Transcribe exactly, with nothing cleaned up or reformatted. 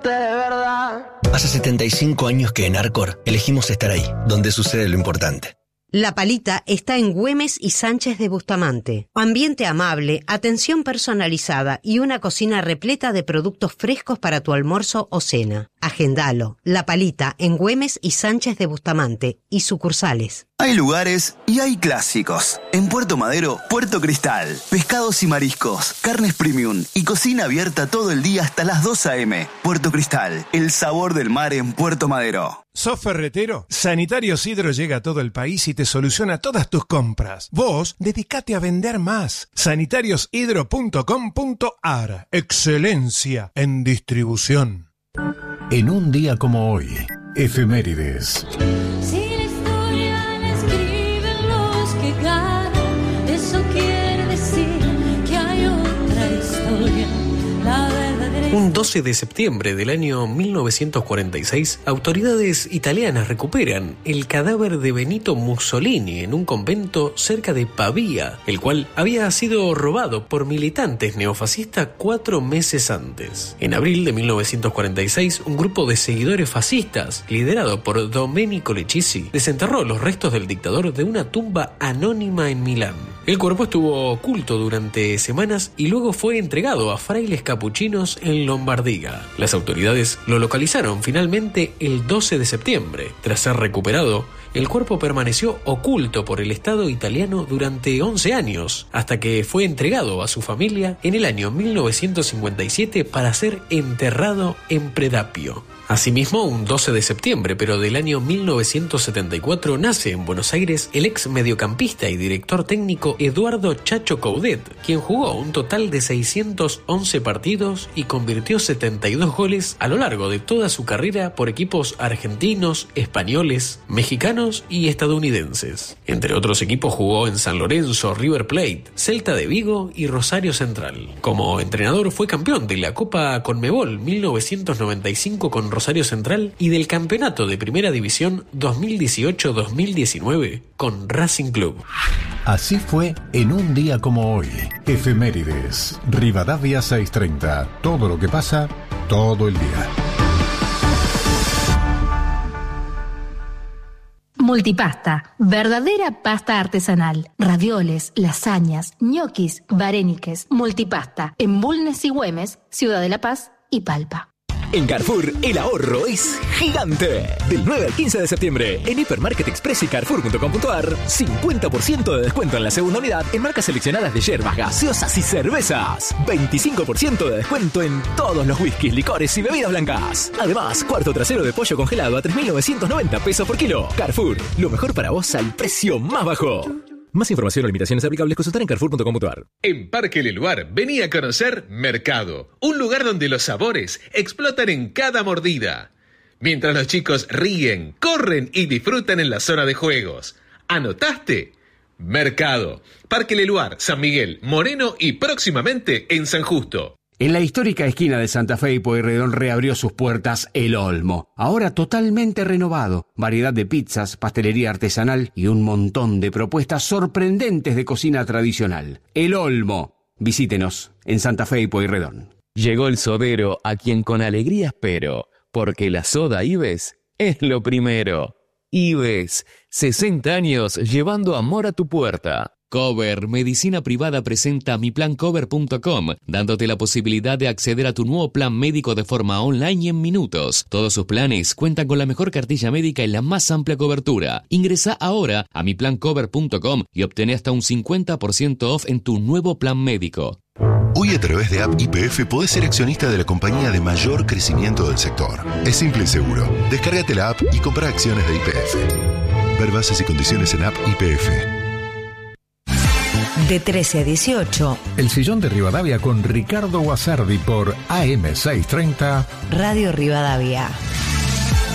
de verdad. Hace setenta y cinco años que en Arcor elegimos estar ahí, donde sucede lo importante. La Palita está en Güemes y Sánchez de Bustamante. Ambiente amable, atención personalizada y una cocina repleta de productos frescos para tu almuerzo o cena. Agendalo. La Palita en Güemes y Sánchez de Bustamante y sucursales. Hay lugares y hay clásicos. En Puerto Madero, Puerto Cristal. Pescados y mariscos, carnes premium y cocina abierta todo el día hasta las dos a eme. Puerto Cristal, el sabor del mar en Puerto Madero. ¿Sos ferretero? Sanitarios Hidro llega a todo el país y te soluciona todas tus compras. Vos, dedicate a vender más. sanitarios hidro punto com punto ar. Excelencia en distribución. En un día como hoy, efemérides. Si la historia la escriben los que ganan, eso quiere decir que hay otra historia. La verdadera. Un doce de septiembre del año mil novecientos cuarenta y seis, autoridades italianas recuperan el cadáver de Benito Mussolini en un convento cerca de Pavía, el cual había sido robado por militantes neofascistas cuatro meses antes. En abril de mil novecientos cuarenta y seis, un grupo de seguidores fascistas, liderado por Domenico Lecchisi, desenterró los restos del dictador de una tumba anónima en Milán. El cuerpo estuvo oculto durante semanas y luego fue entregado a frailes capuchinos en Lombardía. Las autoridades lo localizaron finalmente el doce de septiembre. Tras ser recuperado, el cuerpo permaneció oculto por el Estado italiano durante once años, hasta que fue entregado a su familia en el año mil novecientos cincuenta y siete para ser enterrado en Predapio. Asimismo, un doce de septiembre, pero del año mil novecientos setenta y cuatro, nace en Buenos Aires el ex mediocampista y director técnico Eduardo Chacho Coudet, quien jugó un total de seiscientos once partidos y convirtió setenta y dos goles a lo largo de toda su carrera por equipos argentinos, españoles, mexicanos y estadounidenses. Entre otros equipos jugó en San Lorenzo, River Plate, Celta de Vigo y Rosario Central. Como entrenador fue campeón de la Copa Conmebol mil novecientos noventa y cinco con Rosario Central y del Campeonato de Primera División dos mil dieciocho dos mil diecinueve con Racing Club. Así fue en un día como hoy. Efemérides. Rivadavia seiscientos treinta. Todo lo que pasa, todo el día. Multipasta, verdadera pasta artesanal. Ravioles, lasañas, ñoquis, varéniques. Multipasta, en Bulnes y Güemes, Ciudad de la Paz y Palpa. En Carrefour, el ahorro es gigante. Del nueve al quince de septiembre, en Hipermarket Express y Carrefour punto com punto ar, cincuenta por ciento de descuento en la segunda unidad en marcas seleccionadas de yerbas, gaseosas y cervezas. veinticinco por ciento de descuento en todos los whiskies, licores y bebidas blancas. Además, cuarto trasero de pollo congelado a tres mil novecientos noventa pesos por kilo. Carrefour, lo mejor para vos al precio más bajo. Más información o limitaciones aplicables consultar en Carrefour punto com punto ar. En Parque Leluar, vení a conocer Mercado, un lugar donde los sabores explotan en cada mordida. Mientras los chicos ríen, corren y disfrutan en la zona de juegos. ¿Anotaste? Mercado, Parque Leluar, San Miguel, Moreno y próximamente en San Justo. En la histórica esquina de Santa Fe y Pueyrredón reabrió sus puertas El Olmo, ahora totalmente renovado. Variedad de pizzas, pastelería artesanal y un montón de propuestas sorprendentes de cocina tradicional. El Olmo. Visítenos en Santa Fe y Pueyrredón. Llegó el sodero a quien con alegría espero, porque la soda Ives es lo primero. Ives, sesenta años llevando amor a tu puerta. Cover Medicina Privada presenta mi plan cover punto com, dándote la posibilidad de acceder a tu nuevo plan médico de forma online y en minutos. Todos sus planes cuentan con la mejor cartilla médica y la más amplia cobertura. Ingresa ahora a mi plan cover punto com y obtén hasta un cincuenta por ciento off en tu nuevo plan médico. Hoy a través de App Y P F podés ser accionista de la compañía de mayor crecimiento del sector. Es simple y seguro. Descárgate la app y compra acciones de Y P F. Ver bases y condiciones en App Y P F. De trece a dieciocho. El Sillón de Rivadavia con Ricardo Guasardi por A M seiscientos treinta. Radio Rivadavia.